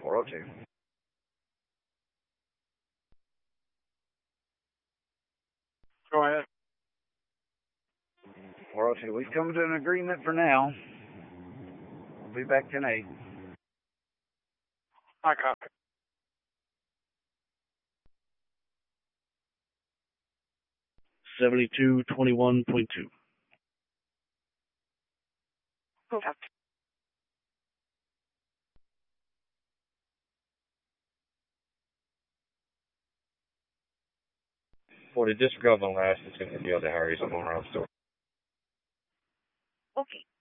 402. 402. We've come to an agreement for now. We'll be back tonight. I copy. 7221.2. Okay. For the disregard on last, it's going to be on the Harry's tomorrow. So. Okay.